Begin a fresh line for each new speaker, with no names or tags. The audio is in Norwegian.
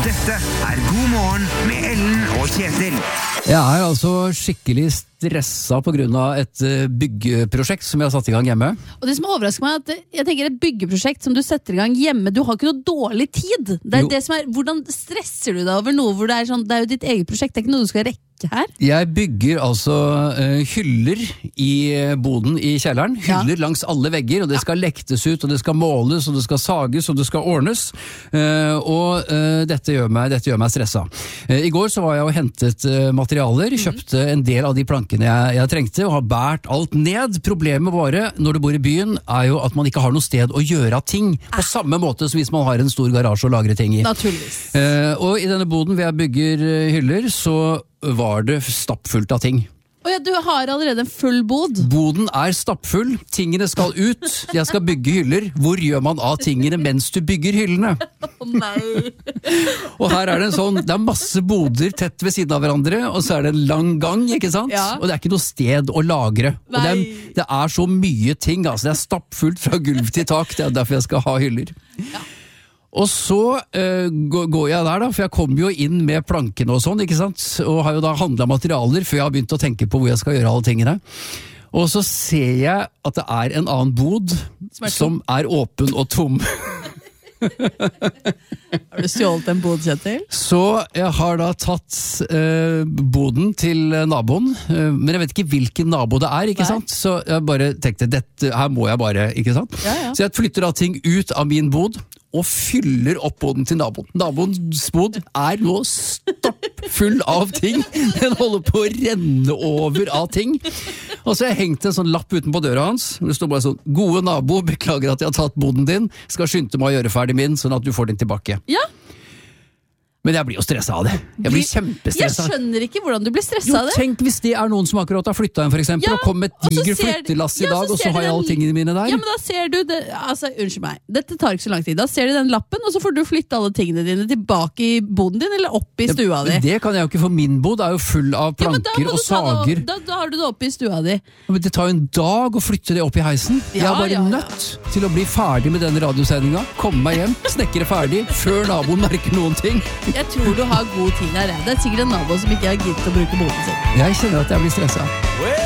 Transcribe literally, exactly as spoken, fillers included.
Dette er God morgen med Ellen og Kjetil.
Jeg er altså skikkelig stressa på grunn av et byggeprosjekt som jeg har satt i gang hjemme.
Og det som overrasker meg er at jeg tenker et byggeprosjekt som du setter i gang hjemme, du har ikke noe dårlig tid. Det er
Jo.
det som er, hvordan stresser du deg over noe hvor det er sånn, det er jo ditt eget prosjekt, det er ikke noe du skal rekke her.
Jeg bygger altså uh, hyller i boden i kjelleren. Hyller ja. langs alle vegger, og det skal lektes ut, og det skal måles, og det skal sages, og det skal ordnes. Uh, og uh, dette, gjør meg, dette gjør meg stressa. Uh, I går så var jeg og hentet uh, materialer, kjøpte en del av de plankene jeg, jeg trengte, og har bært alt ned. Problemet bare, når du bor i byen, er jo at man ikke har noe sted å gjøre ting, på samme måte som hvis man har en stor garasje å lagre ting i.
Naturligvis.
Uh, og i denne boden hvor jeg bygger uh, hyller, så var det stappfullt av ting.
Og ja, du har allerede en full bod.
Boden er stappfull, tingene skal ut, jeg skal bygge hyller. Hvor gjør man av tingene mens du bygger hyllene?
Å oh, nei.
Og her er det en sånn, det er masse boder tett ved siden av hverandre, og så er det en lang gang, ikke sant?
Ja.
Og det er ikke noe sted å lagre. Og det er, det er så mye ting, altså. Det er stappfullt fra gulv til tak, det er derfor jeg skal ha hyller. Ja. Og så uh, går jeg der da, for jeg kommer jo inn med plankene og sånn, ikke sant? Og har jo da handlet materialer før jeg har begynt å tenke på hvor jeg skal gjøre alle tingene. Og så ser jeg at det er en annen bod som er, som er åpen og tom.
Har du stjålet en bod, Kjetil?
Så jeg har da tatt uh, boden til naboen, uh, men jeg vet ikke hvilken nabo det er, ikke Nei. sant? Så jeg bare tenkte, dette, her må jeg bare, ikke sant?
Ja, ja.
Så jeg flytter da ting ut av min bod, og fyller opp boden til naboen. Naboens bod er nå stoppfull av ting. Den holder på å renne over av ting. Og så har jeg hengt en sånn lapp utenpå døra hans. Det står bare sånn, gode nabo, beklager at jeg har tatt boden din. Skal skynde meg å gjøre ferdig min, sånn at du får den tilbake.
Ja.
Men jeg blir jo stresset av det. Jeg blir kjempestresset.
Jeg skjønner ikke hvordan du blir stresset
jo,
av det.
Tenk hvis det er noen som akkurat har flyttet inn, for eksempel,
Ja,
og kom med et
og så
diger
ser-
flyttelass i
ja,
dag,
så
og
ser
så har
du
jeg alle
den-
tingene mine der.
Ja, men da ser du det, altså, unnskyld meg, dette tar ikke så lang tid. Da ser du den lappen, og så får du flytte alle tingene dine tilbake i boden din, eller opp i stua di.
Det kan jeg jo ikke, for min bod er jo full av
Ja, men da
planker
må
og
du ta det-
sager.
Da, da har du det oppe i stua di.
Men det tar jo en dag å flytte det opp i heisen. Jeg
Ja,
er bare
ja, ja.
nødt til å bli ferdig med denne radiosendinga, komme meg hjem, snekre ferdig, før naboen merker noen ting.
Jeg tror du har god tid her. Det er sikkert en nabo som ikke har giddet å bruke boden sin.
Jeg kjenner at jeg blir stresset.